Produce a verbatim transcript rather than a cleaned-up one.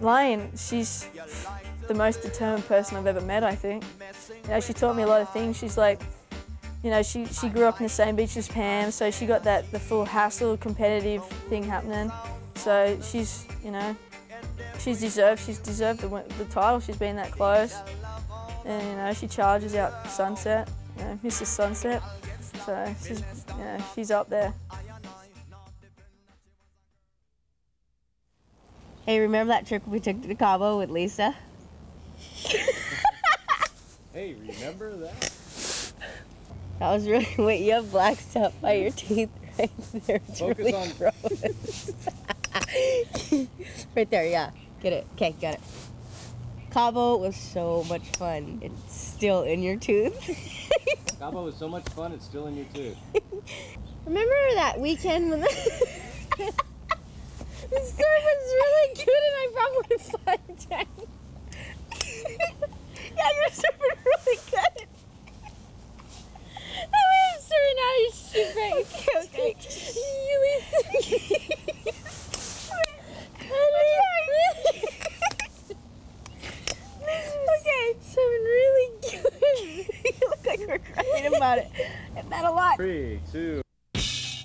Lane, she's the most determined person I've ever met, I think. You know, she taught me a lot of things. She's like, you know, she, she grew up in the same beach as Pam, so she got that the full hassle, competitive thing happening. So she's, you know, she's deserved, she's deserved the, the title. She's been that close. And, you know, she charges out Sunset, you know, Missus Sunset. So she's, you know, she's up there. Hey, remember that trip we took to Cabo with Lisa? Hey, remember that? That was really, wait, you have black stuff by your teeth right there. It's Focus really on- gross. Right there, yeah. Get it. Okay, got it. Cabo was so much fun. It's still in your tooth. Cabo was so much fun, it's still in your tooth. Remember that weekend when the, the surf was really good and I brought my fun tank? Yeah, you're surfing really good. I was surfing out your shoe break. Okay, okay. You listen. Okay, surfing really good. You look like we're crying about it. It meant a lot. Three, two.